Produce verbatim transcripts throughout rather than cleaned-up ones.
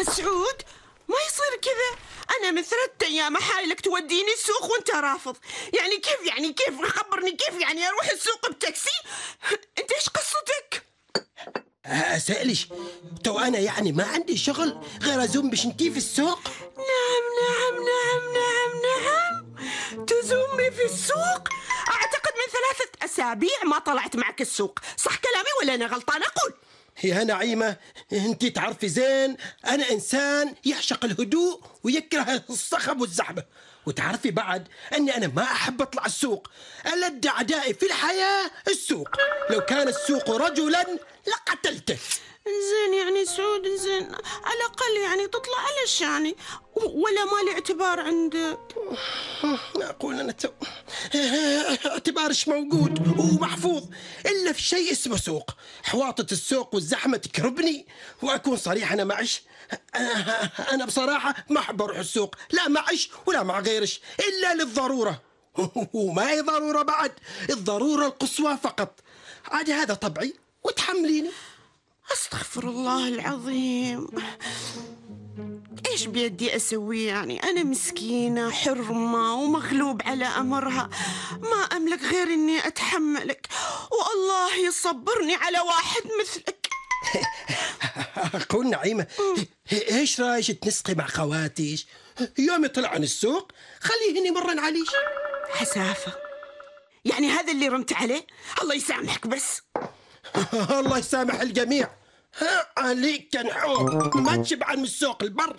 مسعود ما يصير كذا، أنا من ثلاثة أيام أحايلك توديني السوق وأنت رافض. يعني كيف يعني كيف خبرني كيف يعني أروح السوق بتاكسي؟ أنت إيش قصتك؟ أسألش تو أنا يعني ما عندي شغل غير أزوم باش انتي في السوق؟ نعم نعم نعم نعم نعم تزومي في السوق؟ أعتقد من ثلاثة أسابيع ما طلعت معك السوق، صح كلامي ولا أنا غلطانة؟ أقول يا نعيمة انتي تعرفي زين أنا إنسان يعشق الهدوء ويكره الصخب والزحمة، وتعرفي بعد أني أنا ما أحب أطلع السوق. ألد أعدائي في الحياة السوق، لو كان السوق رجلا لقتلته. زين يعني سعود زين على الأقل يعني تطلع على الشاني ولا ما الاعتبار عندك؟ أقول أنا تو اعتبارش موجود ومحفوظ إلا في شيء اسمه سوق. حواطة السوق والزحمة تكربني، وأكون صريح أنا معش أنا بصراحة ما أحب أروح السوق، لا معش ولا مع غيرش إلا للضرورة، وما هي ضرورة بعد، الضرورة القصوى فقط. عاد هذا طبعي وتحمليني. أستغفر الله العظيم، إيش بيدي أسوي يعني؟ أنا مسكينة حرمة ومغلوب على أمرها، ما أملك غير إني أتحملك، والله يصبرني على واحد مثلك. أقول نعيمة إيش رايش تنسقي مع خواتيش؟ يوم يطلع عن السوق خليهني مرة عليش. حسافة يعني هذا اللي رمت عليه؟ الله يسامحك بس. الله يسامح الجميع. ها عليك نحوم ما تشبع من السوق البر.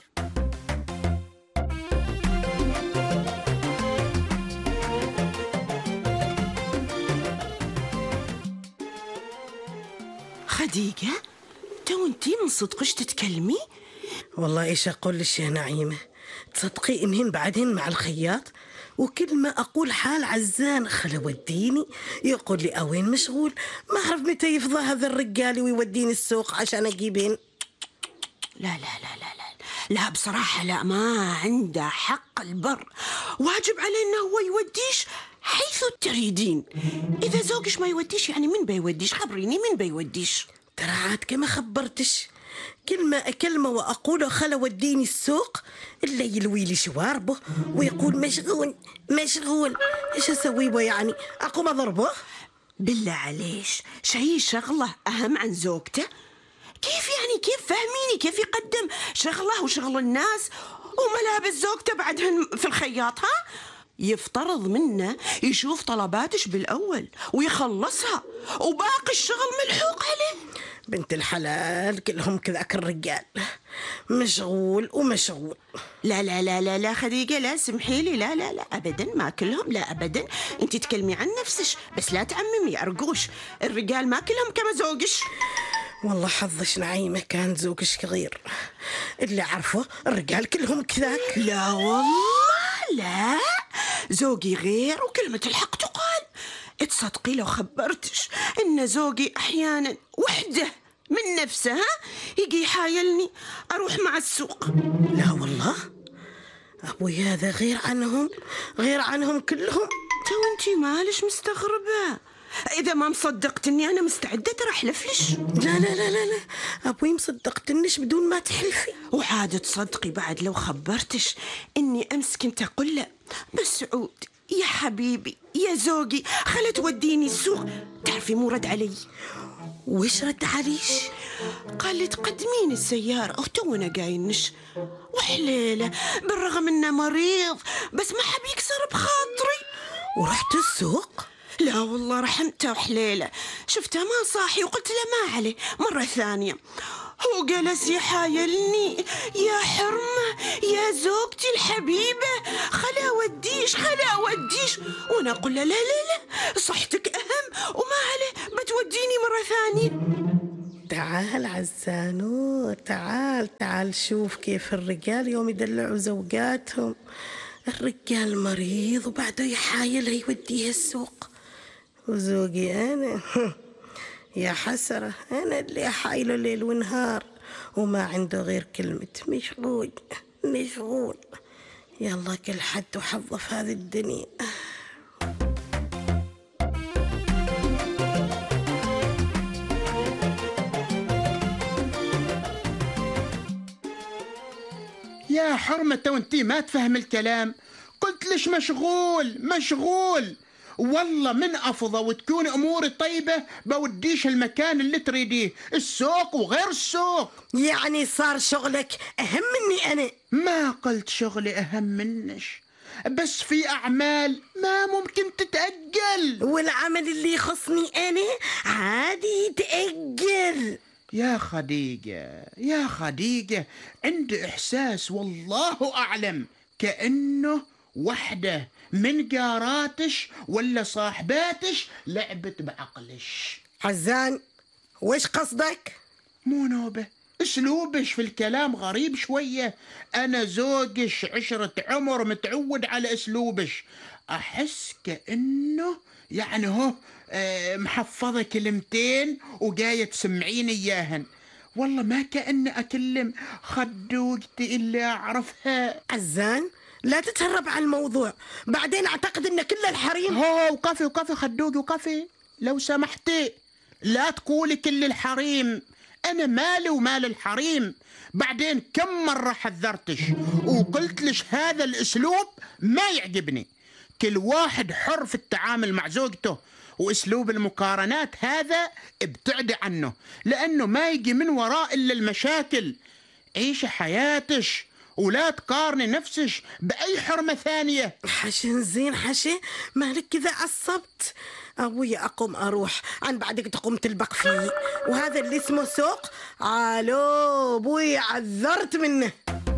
خديجة تو انتي من صدقش تتكلمي؟ والله ايش اقول لك يا نعيمة، تصدقي انهن بعدهن مع الخياط، وكل ما أقول حال عزان خل وديني يقول لي أوين مشغول، ما أعرف متى يفضى هذا الرجال ويوديني السوق عشان أجيبين. لا لا لا لا لا لا بصراحة لا، ما عنده حق البر، واجب علينا هو يوديش حيث تريدين. إذا زوجش ما يوديش يعني من بيوديش؟ خبريني من بيوديش. ترى عاد كما خبرتش، كل ما أكلمه وأقوله خلا وديني السوق إلا يلوي لي شواربه ويقول مشغول مشغول. إيش أسوي به يعني؟ أقوم أضربه؟ بالله عليش شيء شغله أهم عن زوجته؟ كيف يعني كيف؟ فهميني كيف يقدم شغله وشغل الناس وملابس زوجته بعدهن في الخياط؟ ها يفترض منه يشوف طلباتش بالأول ويخلصها وباقي الشغل ملحوق عليه. بنت الحلال كلهم كذاك الرجال مشغول ومشغول. لا لا لا لا لا خديجة لا سمحي لي، لا لا لا أبدا ما كلهم، لا أبدا. أنت تكلمي عن نفسش بس لا تعممي أرجوش، الرجال ما كلهم كما زوجش. والله حظش نعيمة كان زوجش صغير، اللي عرفه الرجال كلهم كذاك. لا والله لا، زوجي غير وكلمة الحق تقال. تصدقي لو خبرتش إن زوجي أحيانا وحده من نفسه يجي يحايلني أروح مع السوق. لا والله أبوي هذا غير عنهم غير عنهم كلهم. تو أنتي مالش مستغربة؟ إذا ما مصدقتني أنا مستعدة ترى أحلفلش. لا لا لا لا لا أبوي مصدقتنش بدون ما تحلفي. وعاد تصدقي بعد لو خبرتش إني أمس كنت أقول له مسعود يا حبيبي يا زوجي خلت توديني السوق، تعرفي مو رد علي. وش رد عليش؟ قال لي تقدمين السيارة وتونا قاينش، وحليلة بالرغم إنه مريض بس ما حب يكسر بخاطري. ورحت السوق؟ لا والله رحمته وحليلة، شفته ما صاحي وقلت له ما عليه. مرة ثانية هو جلس يحايلني يا حرمة يا زوجتي الحبيبة خلا وديش خلا وديش، وانا اقول له لا لا لا صحتك اهم وما عليه بتوديني مرة ثانية. تعال عزانو تعال تعال شوف كيف الرجال يوم يدلعوا زوجاتهم. الرجال مريض وبعده يحايلها يوديها السوق، وزوجي أنا يا حسرة أنا اللي أحايله ليل ونهار وما عنده غير كلمة مشغول مشغول. يلا كل حد وحظه في هذه الدنيا. يا حرمة وانتي ما تفهم الكلام. قلت ليش مشغول مشغول، والله من أفضى وتكون أموري طيبة بوديش المكان اللي تريديه، السوق وغير السوق. يعني صار شغلك أهم مني أنا؟ ما قلت شغلي أهم منش، بس في أعمال ما ممكن تتأجل. والعمل اللي يخصني أنا عادي يتأجل. يا خديجة يا خديجة، عندي إحساس والله أعلم كأنه وحدة من جاراتش ولا صاحباتش لعبت بعقلش. عزان، وش قصدك؟ مو نوبة، اسلوبش في الكلام غريب شوية. أنا زوجش عشرة عمر متعود على اسلوبش، أحس كأنه يعني هو آه محفظة كلمتين وجاية تسمعيني إياهن. والله ما كأني أكلم خدوجتي اللي أعرفها. عزان، لا تتهرب عن الموضوع، بعدين أعتقد أن كل الحريم. هو وقفي وقفي خدوجي وقفي لو سمحتي، لا تقولي كل الحريم، أنا مالي ومال الحريم. بعدين كم مرة حذرتش وقلتلش هذا الأسلوب ما يعجبني. كل واحد حر في التعامل مع زوجته، وأسلوب المقارنات هذا ابتعدي عنه، لأنه ما يجي من وراء إلا المشاكل. عيش حياتش ولا تقارني نفسش بأي حرمة ثانية. حشي زين حشي، مالك كذا عصبت؟ أبويا أقوم أروح، عن بعدك تقوم تلبق فيه، وهذا اللي اسمه سوق. عالو أبويا عذرت منه.